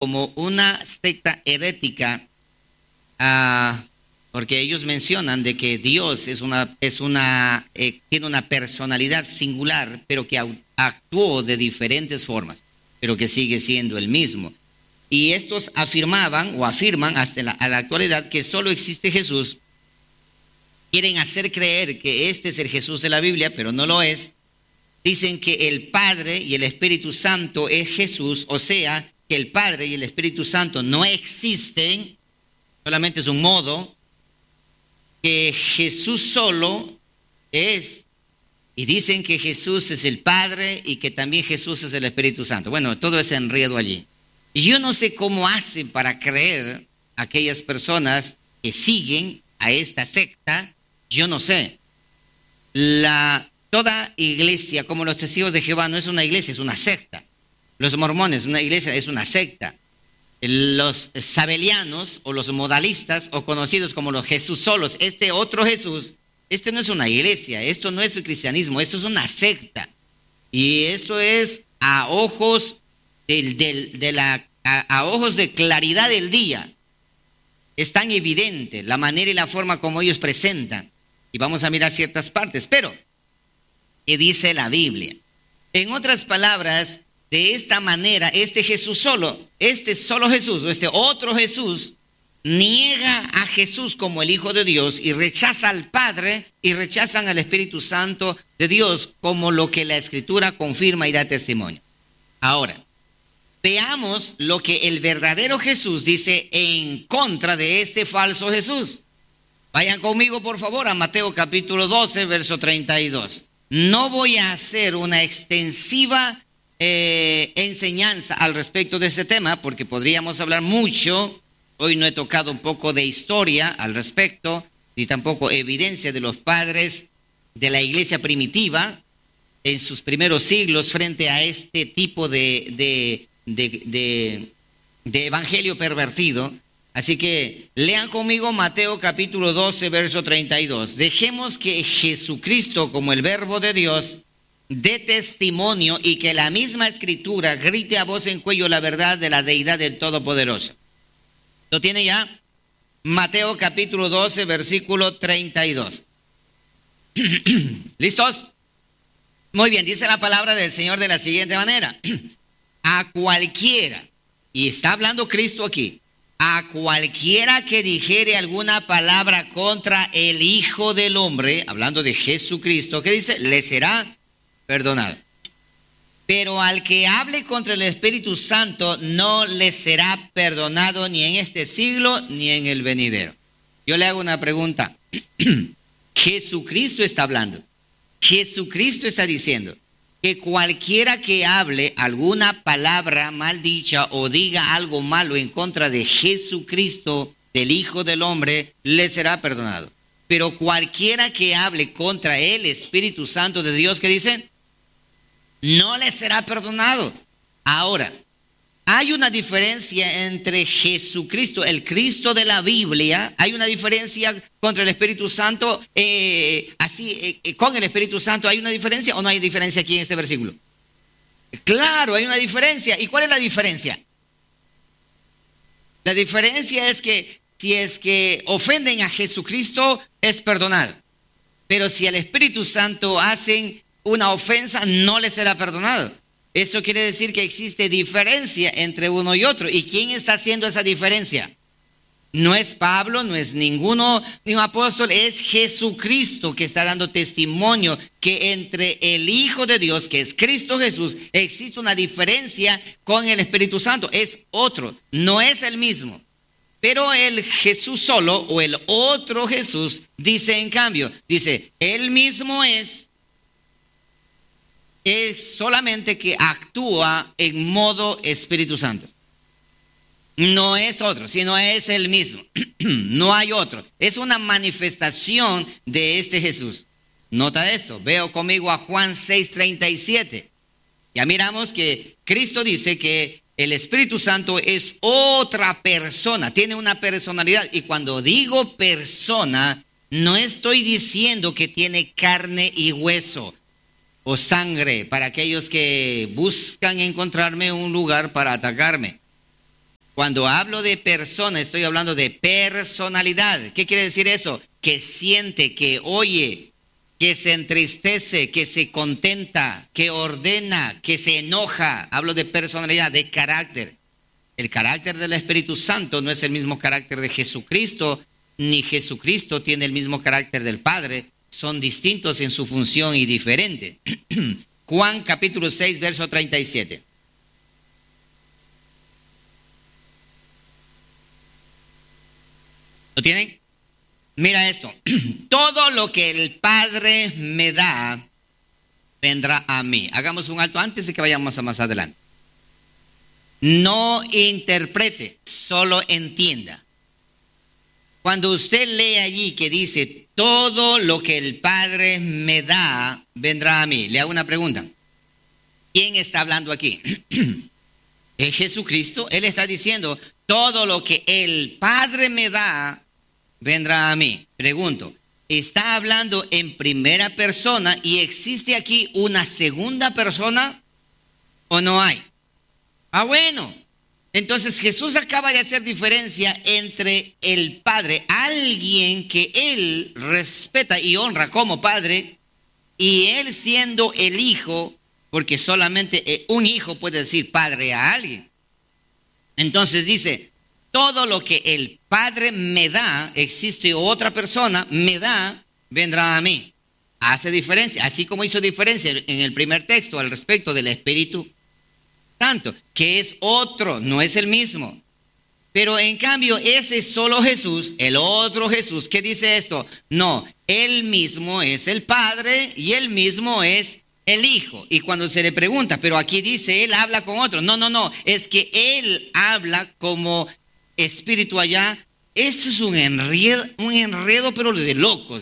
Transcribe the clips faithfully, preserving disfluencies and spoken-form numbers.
como una secta herética, uh, porque ellos mencionan de que Dios es una, es una, eh, tiene una personalidad singular, pero que actuó de diferentes formas, pero que sigue siendo el mismo. Y estos afirmaban o afirman hasta la, a la actualidad que solo existe Jesús. Quieren hacer creer que este es el Jesús de la Biblia, pero no lo es. Dicen que el Padre y el Espíritu Santo es Jesús, o sea, que el Padre y el Espíritu Santo no existen, solamente es un modo, que Jesús solo es, y dicen que Jesús es el Padre y que también Jesús es el Espíritu Santo. Bueno, todo ese enredo allí. Y yo no sé cómo hacen para creer aquellas personas que siguen a esta secta, yo no sé. La, toda iglesia, como los testigos de Jehová, no es una iglesia, es una secta. Los mormones, una iglesia, es una secta. Los sabelianos o los modalistas o conocidos como los Jesús solos, este otro Jesús, este no es una iglesia, esto no es el cristianismo, esto es una secta. Y eso es a ojos del, del, de la, a, a ojos de claridad del día. Es tan evidente la manera y la forma como ellos presentan. Y vamos a mirar ciertas partes, pero ¿qué dice la Biblia? En otras palabras, de esta manera, este Jesús solo, este solo Jesús o este otro Jesús, niega a Jesús como el Hijo de Dios y rechaza al Padre y rechazan al Espíritu Santo de Dios como lo que la Escritura confirma y da testimonio. Ahora, veamos lo que el verdadero Jesús dice en contra de este falso Jesús. Vayan conmigo, por favor, a Mateo capítulo doce, verso treinta y dos. No voy a hacer una extensiva eh, enseñanza al respecto de este tema, porque podríamos hablar mucho. Hoy no he tocado un poco de historia al respecto, ni tampoco evidencia de los padres de la iglesia primitiva en sus primeros siglos frente a este tipo de, de, de, de, de evangelio pervertido. Así que lean conmigo Mateo capítulo doce, verso treinta y dos. Dejemos que Jesucristo, como el Verbo de Dios, dé testimonio y que la misma Escritura grite a voz en cuello la verdad de la deidad del Todopoderoso. ¿Lo tiene ya? Mateo capítulo doce, versículo treinta y dos. ¿Listos? Muy bien, dice la palabra del Señor de la siguiente manera. A cualquiera, y está hablando Cristo aquí, a cualquiera que dijere alguna palabra contra el Hijo del Hombre, hablando de Jesucristo, ¿qué dice? Le será perdonado. Pero al que hable contra el Espíritu Santo no le será perdonado ni en este siglo ni en el venidero. Yo le hago una pregunta. Jesucristo está hablando. Jesucristo está diciendo que cualquiera que hable alguna palabra mal dicha o diga algo malo en contra de Jesucristo, del Hijo del Hombre, le será perdonado. Pero cualquiera que hable contra el Espíritu Santo de Dios, ¿qué dice? No le será perdonado. Ahora, hay una diferencia entre Jesucristo, el Cristo de la Biblia. Hay una diferencia contra el Espíritu Santo, eh, así, eh, con el Espíritu Santo. ¿Hay una diferencia o no hay diferencia aquí en este versículo? Claro, hay una diferencia. ¿Y cuál es la diferencia? La diferencia es que si es que ofenden a Jesucristo, es perdonado. Pero si al Espíritu Santo hacen una ofensa, no le será perdonado. Eso quiere decir que existe diferencia entre uno y otro. ¿Y quién está haciendo esa diferencia? No es Pablo, no es ninguno, ningún apóstol, es Jesucristo que está dando testimonio que entre el Hijo de Dios, que es Cristo Jesús, existe una diferencia con el Espíritu Santo. Es otro, no es el mismo. Pero el Jesús solo o el otro Jesús dice en cambio, dice, él mismo es, es solamente que actúa en modo Espíritu Santo. No es otro, sino es el mismo. No hay otro. Es una manifestación de este Jesús. Nota esto. Veo conmigo a Juan seis treinta y siete. Ya miramos que Cristo dice que el Espíritu Santo es otra persona. Tiene una personalidad. Y cuando digo persona, no estoy diciendo que tiene carne y hueso o sangre para aquellos que buscan encontrarme un lugar para atacarme. Cuando hablo de persona, estoy hablando de personalidad. ¿Qué quiere decir eso? Que siente, que oye, que se entristece, que se contenta, que ordena, que se enoja. Hablo de personalidad, de carácter. El carácter del Espíritu Santo no es el mismo carácter de Jesucristo, ni Jesucristo tiene el mismo carácter del Padre. Son distintos en su función y diferentes. Juan capítulo seis, verso treinta y siete. ¿Lo tienen? Mira esto. Todo lo que el Padre me da, vendrá a mí. Hagamos un alto antes de que vayamos a más adelante. No interprete, solo entienda. Cuando usted lee allí que dice, todo lo que el Padre me da, vendrá a mí. Le hago una pregunta. ¿Quién está hablando aquí? ¿Es Jesucristo? Él está diciendo, todo lo que el Padre me da, vendrá a mí. Pregunto, ¿está hablando en primera persona y existe aquí una segunda persona o no hay? Ah, bueno. Entonces Jesús acaba de hacer diferencia entre el Padre, alguien que Él respeta y honra como Padre, y Él siendo el Hijo, porque solamente un hijo puede decir Padre a alguien. Entonces dice, todo lo que el Padre me da, existe otra persona, me da, vendrá a mí. Hace diferencia, así como hizo diferencia en el primer texto al respecto del Espíritu Santo, que es otro, no es el mismo. Pero en cambio, ese es solo Jesús, el otro Jesús. ¿Qué dice esto? No, él mismo es el Padre y él mismo es el Hijo. Y cuando se le pregunta, pero aquí dice, él habla con otro. No, no, no, es que él habla como Espíritu allá. Eso es un enredo, un enredo, pero de locos.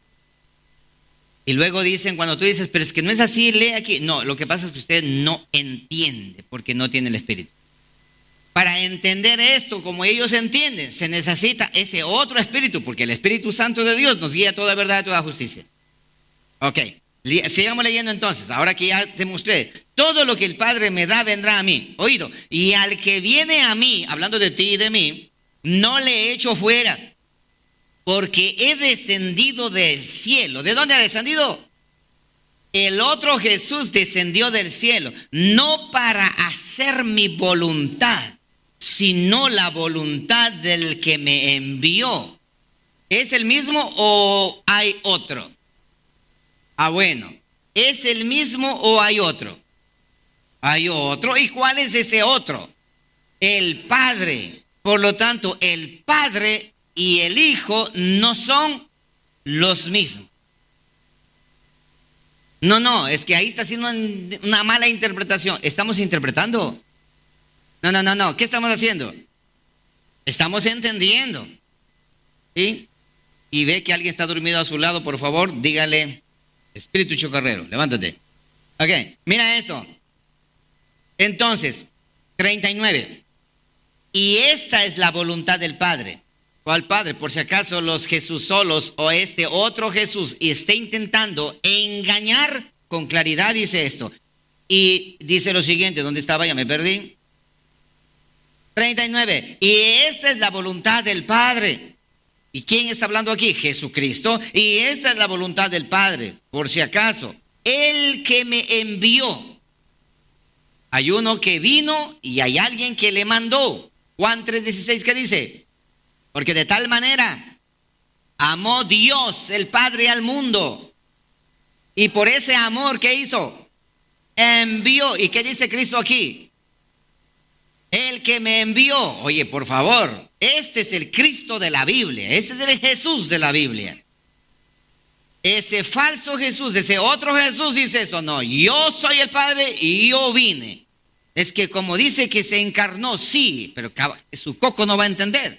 Y luego dicen, cuando tú dices, pero es que no es así, lee aquí. No, lo que pasa es que usted no entiende porque no tiene el Espíritu. Para entender esto como ellos entienden, se necesita ese otro Espíritu, porque el Espíritu Santo de Dios nos guía a toda verdad y a toda justicia. Ok, sigamos leyendo entonces, ahora que ya te mostré. Todo lo que el Padre me da vendrá a mí. Oído, y al que viene a mí, hablando de ti y de mí, no le echo fuera. Porque he descendido del cielo. ¿De dónde ha descendido? El otro Jesús descendió del cielo, no para hacer mi voluntad, sino la voluntad del que me envió. ¿Es el mismo o hay otro? Ah, bueno. ¿Es el mismo o hay otro? Hay otro. ¿Y cuál es ese otro? El Padre. Por lo tanto, el Padre y el Hijo no son los mismos. No, no, es que ahí está haciendo una mala interpretación. ¿Estamos interpretando? No, no, no, no. ¿Qué estamos haciendo? Estamos entendiendo. ¿Sí? Y ve que alguien está dormido a su lado, por favor, dígale, espíritu chocarrero, levántate. Ok, mira esto. Entonces, treinta y nueve. Y esta es la voluntad del Padre. ¿Cuál Padre? Por si acaso los Jesús solos o este otro Jesús y esté intentando engañar, con claridad dice esto. Y dice lo siguiente, ¿dónde estaba? Ya me perdí. treinta y nueve. Y esta es la voluntad del Padre. ¿Y quién está hablando aquí? Jesucristo. Y esta es la voluntad del Padre. Por si acaso, el que me envió. Hay uno que vino y hay alguien que le mandó. Juan tres dieciséis, ¿qué dice? Porque de tal manera amó Dios, el Padre, al mundo. Y por ese amor, ¿qué hizo? Envió. ¿Y qué dice Cristo aquí? El que me envió. Oye, por favor, este es el Cristo de la Biblia. Este es el Jesús de la Biblia. Ese falso Jesús, ese otro Jesús dice eso. No, yo soy el Padre y yo vine. Es que como dice que se encarnó, sí, pero su coco no va a entender.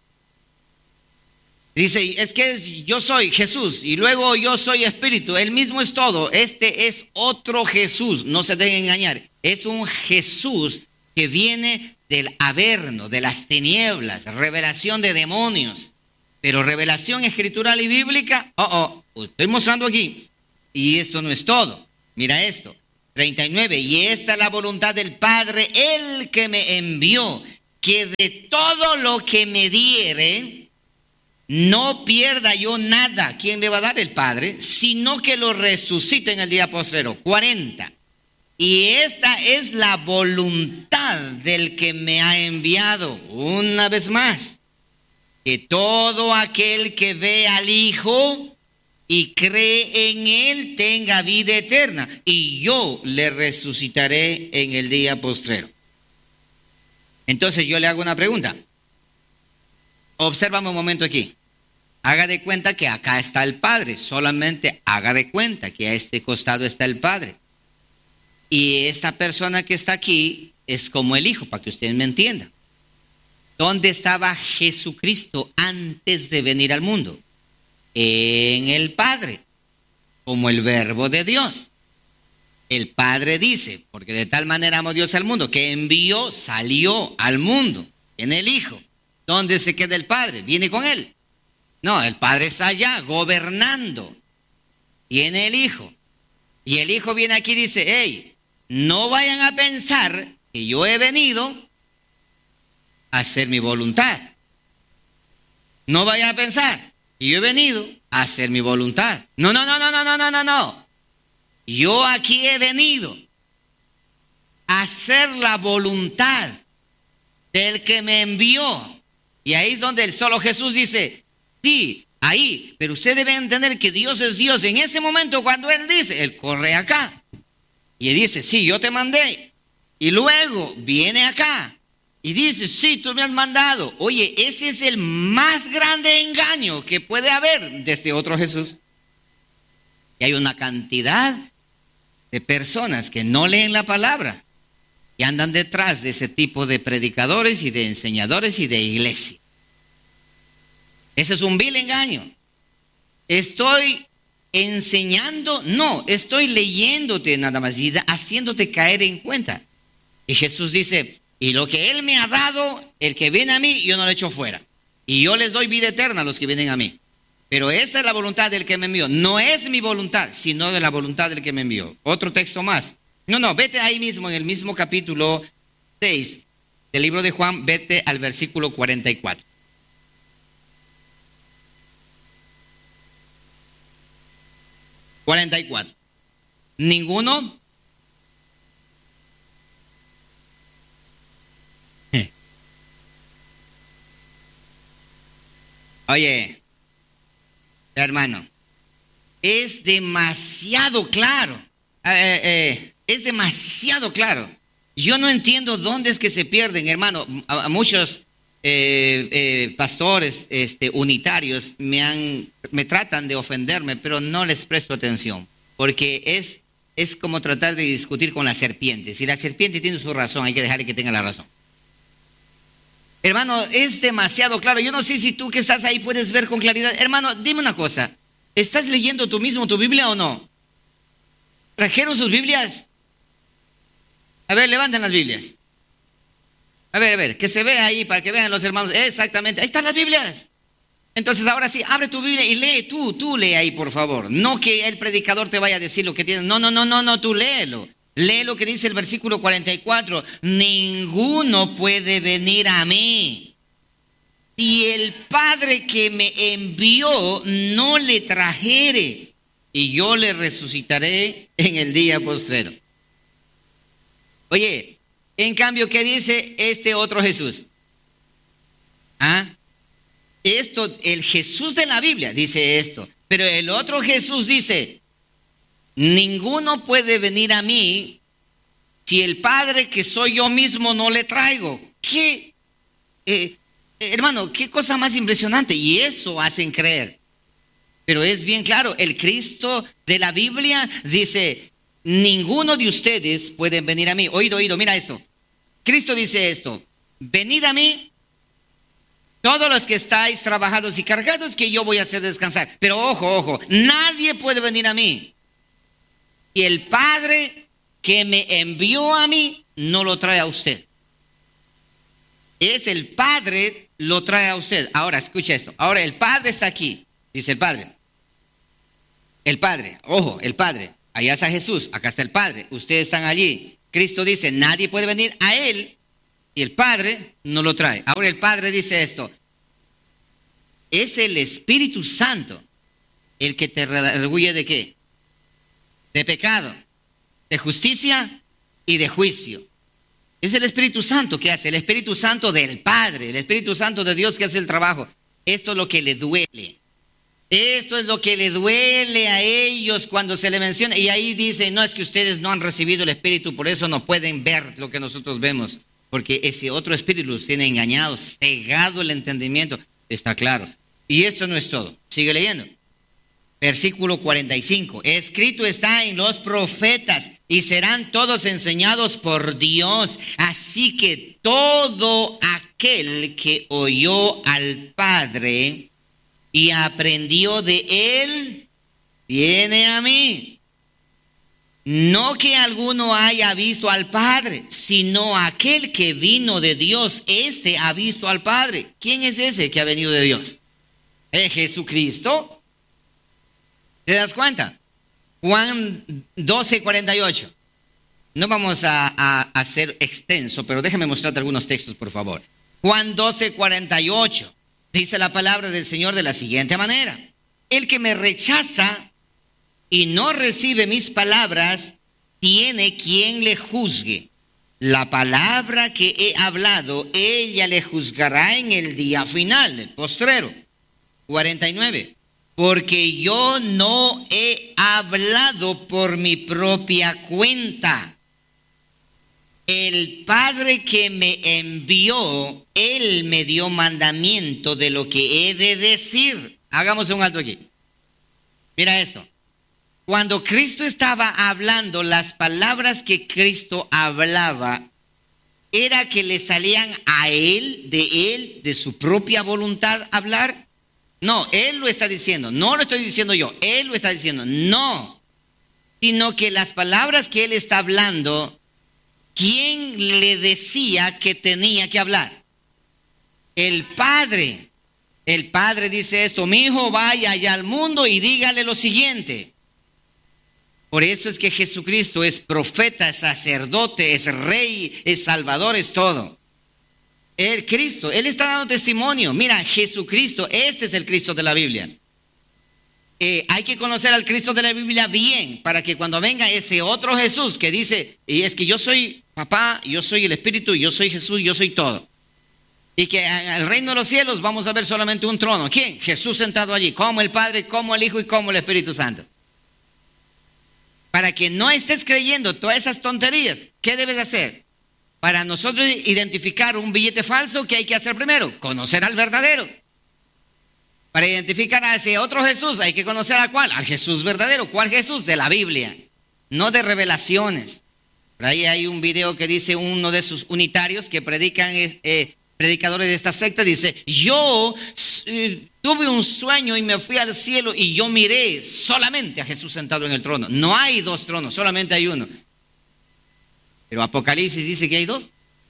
Dice, es que es, yo soy Jesús y luego yo soy Espíritu. Él mismo es todo. Este es otro Jesús. No se dejen engañar. Es un Jesús que viene del averno, de las tinieblas, revelación de demonios. Pero revelación escritural y bíblica, oh, oh, estoy mostrando aquí. Y esto no es todo. Mira esto. treinta y nueve. Y esta es la voluntad del Padre, el que me envió, que de todo lo que me diere, no pierda yo nada. ¿Quién le va a dar? El Padre, sino que lo resucite en el día postrero. cuarenta. Y esta es la voluntad del que me ha enviado. Una vez más, que todo aquel que ve al Hijo y cree en Él tenga vida eterna, y yo le resucitaré en el día postrero. Entonces yo le hago una pregunta. Obsérvame un momento aquí. Haga de cuenta que acá está el Padre. Solamente haga de cuenta que a este costado está el Padre. Y esta persona que está aquí es como el Hijo, para que ustedes me entiendan. ¿Dónde estaba Jesucristo antes de venir al mundo? En el Padre, como el Verbo de Dios. El Padre dice, porque de tal manera amó Dios al mundo, que envió, salió al mundo en el Hijo. ¿Dónde se queda el Padre? ¿Viene con Él? No, el Padre está allá, gobernando. Viene el Hijo. Y el Hijo viene aquí y dice, hey, no vayan a pensar que yo he venido a hacer mi voluntad. No vayan a pensar que yo he venido a hacer mi voluntad. No, no, no, no, no, no, no, no, no. Yo aquí he venido a hacer la voluntad del que me envió. Y ahí es donde el solo Jesús dice, sí, ahí, pero usted debe entender que Dios es Dios. En ese momento cuando Él dice, Él corre acá. Y Él dice, sí, yo te mandé. Y luego viene acá y dice, sí, tú me has mandado. Oye, ese es el más grande engaño que puede haber de este otro Jesús. Y hay una cantidad de personas que no leen la palabra y andan detrás de ese tipo de predicadores y de enseñadores y de iglesia. Ese es un vil engaño. Estoy enseñando, no, estoy leyéndote nada más y haciéndote caer en cuenta. Y Jesús dice, y lo que Él me ha dado, el que viene a mí, yo no lo echo fuera. Y yo les doy vida eterna a los que vienen a mí. Pero esta es la voluntad del que me envió. No es mi voluntad, sino de la voluntad del que me envió. Otro texto más. No, no, vete ahí mismo, en el mismo capítulo seis del libro de Juan, vete al versículo cuarenta y cuatro. cuarenta y cuatro. ¿Ninguno? Oye, hermano, es demasiado claro. Eh, eh, es demasiado claro. Yo no entiendo dónde es que se pierden, hermano. A, a muchos eh, eh, pastores este, unitarios me, han, me tratan de ofenderme, pero no les presto atención. Porque es, es como tratar de discutir con la serpiente. Si la serpiente tiene su razón, hay que dejarle que tenga la razón. Hermano, es demasiado claro. Yo no sé si tú que estás ahí puedes ver con claridad. Hermano, dime una cosa. ¿Estás leyendo tú mismo tu Biblia o no? ¿Trajeron sus Biblias? A ver, levanten las Biblias. A ver, a ver, que se vea ahí para que vean los hermanos. Exactamente, ahí están las Biblias. Entonces ahora sí, abre tu Biblia y lee tú, tú lee ahí, por favor. No que el predicador te vaya a decir lo que tienes. No, no, no, no, no, tú léelo. Lee lo que dice el versículo cuarenta y cuatro. Ninguno puede venir a mí si el Padre que me envió no le trajere, y yo le resucitaré en el día postrero. Oye, en cambio, ¿qué dice este otro Jesús? ¿Ah? Esto, el Jesús de la Biblia dice esto, pero el otro Jesús dice, ninguno puede venir a mí si el Padre que soy yo mismo no le traigo. ¿Qué? Eh, hermano, qué cosa más impresionante. Y eso hacen creer. Pero es bien claro, el Cristo de la Biblia dice, ninguno de ustedes puede venir a mí. Oído, oído, mira esto. Cristo dice esto, venid a mí, todos los que estáis trabajados y cargados, que yo voy a hacer descansar. Pero ojo, ojo, nadie puede venir a mí. Y el Padre que me envió a mí no lo trae a usted. Es el Padre lo trae a usted. Ahora, escucha esto. Ahora el Padre está aquí, dice el Padre. El Padre, ojo, el Padre. Allá está Jesús, acá está el Padre. Ustedes están allí. Cristo dice, nadie puede venir a Él y el Padre no lo trae. Ahora el Padre dice esto: es el Espíritu Santo el que te redarguye de qué? De pecado, de justicia y de juicio. Es el Espíritu Santo que hace, el Espíritu Santo del Padre, el Espíritu Santo de Dios que hace el trabajo. Esto es lo que le duele. Esto es lo que le duele a ellos cuando se le menciona. Y ahí dice, no, es que ustedes no han recibido el Espíritu, por eso no pueden ver lo que nosotros vemos. Porque ese otro Espíritu los tiene engañados, cegado el entendimiento. Está claro. Y esto no es todo. Sigue leyendo. Versículo cuarenta y cinco. Escrito está en los profetas y serán todos enseñados por Dios. Así que todo aquel que oyó al Padre y aprendió de él, viene a mí. No que alguno haya visto al Padre, sino aquel que vino de Dios, este ha visto al Padre. ¿Quién es ese que ha venido de Dios? ¿Es Jesucristo? ¿Te das cuenta? Juan doce, cuarenta y ocho. No vamos a, a, a ser extenso, pero déjame mostrarte algunos textos, por favor. Juan doce, cuarenta y ocho. Dice la palabra del Señor de la siguiente manera: el que me rechaza y no recibe mis palabras, tiene quien le juzgue. La palabra que he hablado, ella le juzgará en el día final, el postrero. cuarenta y nueve. Porque yo no he hablado por mi propia cuenta. El Padre que me envió, Él me dio mandamiento de lo que he de decir. Hagamos un alto aquí. Mira esto. Cuando Cristo estaba hablando, las palabras que Cristo hablaba, ¿era que le salían a Él, de Él, de su propia voluntad hablar? No, Él lo está diciendo, no lo estoy diciendo yo, Él lo está diciendo, no, sino que las palabras que Él está hablando, ¿quién le decía que tenía que hablar? El Padre. El Padre dice esto: mi hijo, vaya allá al mundo y dígale lo siguiente. Por eso es que Jesucristo es profeta, es sacerdote, es rey, es salvador, es todo. El Cristo, Él está dando testimonio. Mira, Jesucristo, este es el Cristo de la Biblia. Eh, hay que conocer al Cristo de la Biblia bien, para que cuando venga ese otro Jesús que dice, y es que yo soy papá, yo soy el Espíritu, yo soy Jesús, yo soy todo. Y que en el reino de los cielos vamos a ver solamente un trono. ¿Quién? Jesús sentado allí, como el Padre, como el Hijo y como el Espíritu Santo. Para que no estés creyendo todas esas tonterías, ¿qué debes hacer? Para nosotros identificar un billete falso, ¿qué hay que hacer primero? Conocer al verdadero. Para identificar a ese otro Jesús, hay que conocer a cuál, al Jesús verdadero. ¿Cuál Jesús? De la Biblia, no de revelaciones. Por ahí hay un video que dice uno de sus unitarios que predican, eh, predicadores de esta secta, dice: yo eh, tuve un sueño y me fui al cielo y yo miré solamente a Jesús sentado en el trono. No hay dos tronos, solamente hay uno. Pero Apocalipsis dice que hay dos.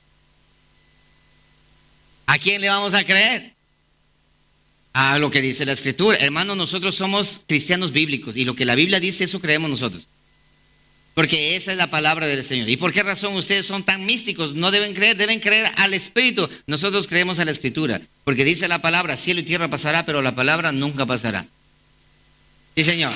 ¿A quién le vamos a creer? A lo que dice la Escritura. Hermano, nosotros somos cristianos bíblicos y lo que la Biblia dice, eso creemos nosotros. Porque esa es la palabra del Señor. ¿Y por qué razón ustedes son tan místicos? No deben creer, deben creer al Espíritu. Nosotros creemos a la Escritura. Porque dice la palabra: cielo y tierra pasará, pero la palabra nunca pasará. Sí, Señor.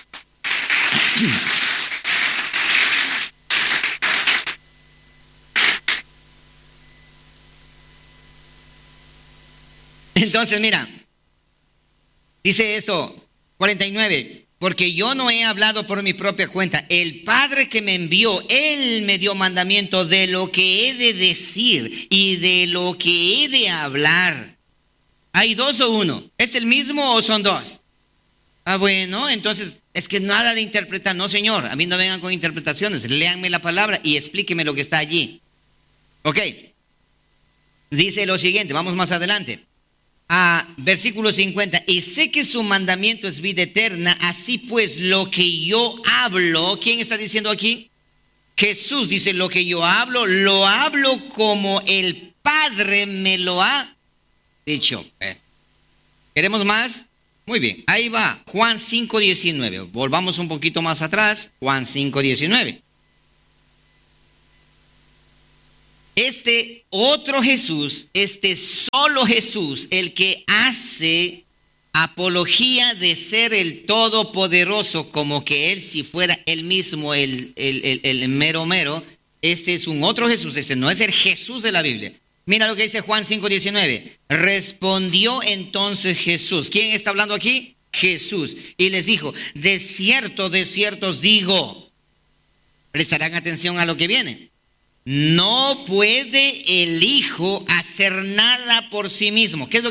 Entonces, mira, dice esto, cuarenta y nueve, porque yo no he hablado por mi propia cuenta. El Padre que me envió, Él me dio mandamiento de lo que he de decir y de lo que he de hablar. ¿Hay dos o uno? ¿Es el mismo o son dos? Ah, bueno, entonces es que nada de interpretar. No, Señor, a mí no vengan con interpretaciones. Léanme la palabra y explíqueme lo que está allí. Ok. Dice lo siguiente, vamos más adelante. Ah, versículo cincuenta, y sé que su mandamiento es vida eterna, así pues lo que yo hablo, ¿quién está diciendo aquí? Jesús dice: lo que yo hablo, lo hablo como el Padre me lo ha dicho. ¿Queremos más? Muy bien, ahí va, Juan cinco diecinueve, volvamos un poquito más atrás, Juan cinco diecinueve. Este otro Jesús, este solo Jesús, el que hace apología de ser el Todopoderoso, como que Él si fuera Él mismo el, el, el, el mero mero, este es un otro Jesús, este no es el Jesús de la Biblia. Mira lo que dice Juan cinco diecinueve. Respondió entonces Jesús. ¿Quién está hablando aquí? Jesús. Y les dijo, de cierto, de cierto os digo. Prestarán atención a lo que viene. No puede el Hijo hacer nada por sí mismo. ¿Qué es lo que